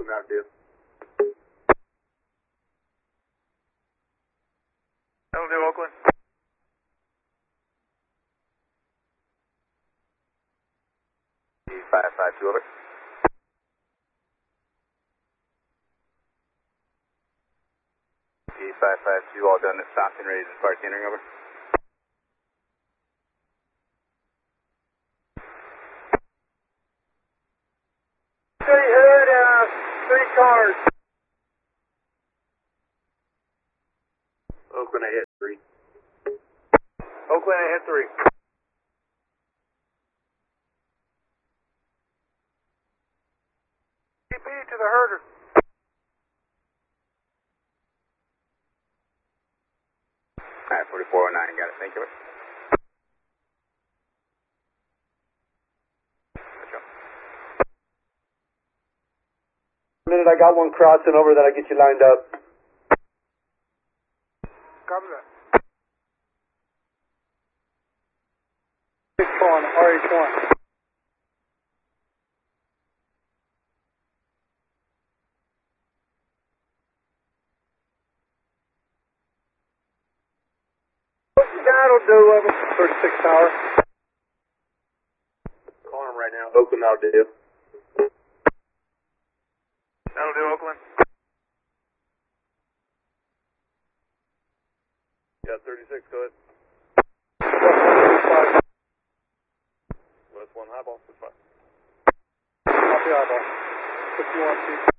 Oakland out there. That'll do, Oakland. E552, over. E552, all done at Stockton, ready to start entering, over. City Hood, 3 cars. Oakland, I hit 3. Oakland, I hit 3. TP to the herder. Alright, 4409, got it, thank you. Minute, I got one crossing over that I get you lined up. Copy that. On RH1. That'll do, 36 Tower. Calling him right now. Oakland out there. That'll do, Oakland. Yeah, 36, go ahead. West 1 highball, that's fine. Copy eyeball. 51 feet.